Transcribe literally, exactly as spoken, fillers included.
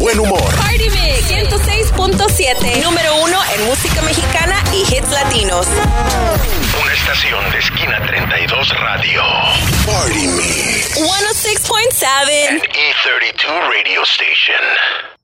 buen humor. Party Mix ciento seis punto siete. Número uno en música mexicana y hits latinos. Una estación de Esquina treinta y dos Radio. Party Mix. ciento seis punto siete. An E thirty-two radio station.